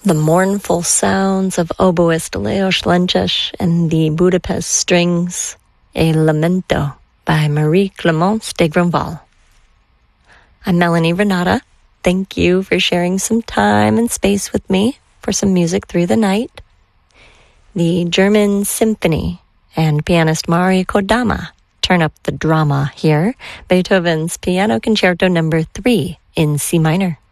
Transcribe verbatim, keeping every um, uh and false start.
The mournful sounds of oboist Leos Lenches and the Budapest Strings, a Lamento by Marie-Clémence de Grandval. I'm Melanie Renata. Thank you for sharing some time and space with me for some music through the night. The German Symphony and pianist Mari Kodama turn up the drama here. Beethoven's Piano Concerto number three in C minor.